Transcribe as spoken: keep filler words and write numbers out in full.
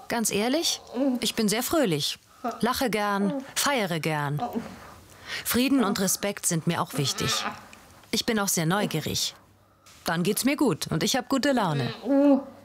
Ganz ehrlich, ich bin sehr fröhlich. Lache gern, feiere gern. Frieden und Respekt sind mir auch wichtig. Ich bin auch sehr neugierig. Dann geht's mir gut und ich habe gute Laune.